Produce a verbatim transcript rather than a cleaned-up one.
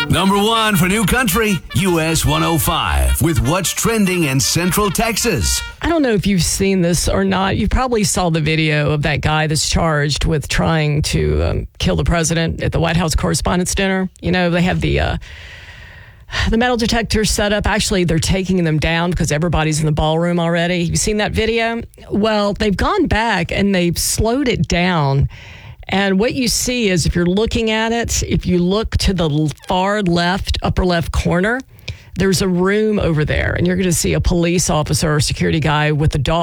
Number one for New Country, U S one oh five, with what's trending in Central Texas. I don't know if you've seen this or not. You probably saw the video of that guy that's charged with trying to um, kill the president at the White House Correspondents' Dinner. You know, they have the uh, the metal detectors set up. Actually, they're taking them down because everybody's in the ballroom already. You've seen that video? Well, they've gone back and they've slowed it down. And what you see is, if you're looking at it, if you look to the far left, upper left corner, there's a room over there, and you're going to see a police officer or security guy with a dog.